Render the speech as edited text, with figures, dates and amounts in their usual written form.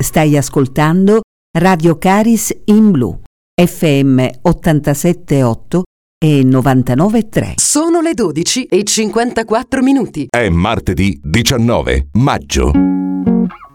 Stai ascoltando Radio Caris in Blu, FM 87.8 e 99.3. Sono le 12:54. È martedì 19 maggio.